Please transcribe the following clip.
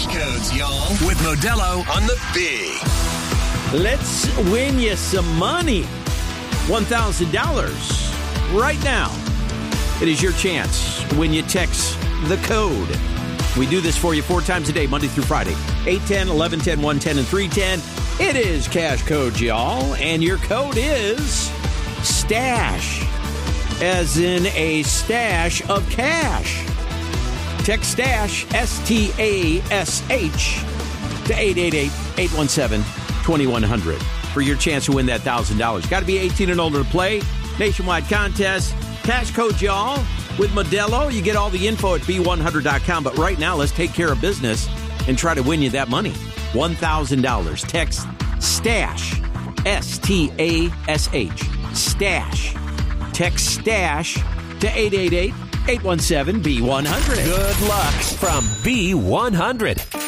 Cash codes, y'all. With Modelo on the Big. Let's win you some money. $1,000 right now. It is your chance when you text the code. We do this for you 4 times a day, Monday through Friday. 810, 1110, 110, and 310. It is Cash Codes, y'all. And your code is STASH, as in a stash of cash. Text STASH, S-T-A-S-H, to 888-817-2100 for your chance to win that $1,000. Got to be 18 and older to play. Nationwide contest. Cash Codes, y'all. With Modelo, you get all the info at B100.com. But right now, let's take care of business and try to win you that money. $1,000. Text STASH, S-T-A-S-H, STASH. Text STASH to 888-817-B100. Good luck from B100.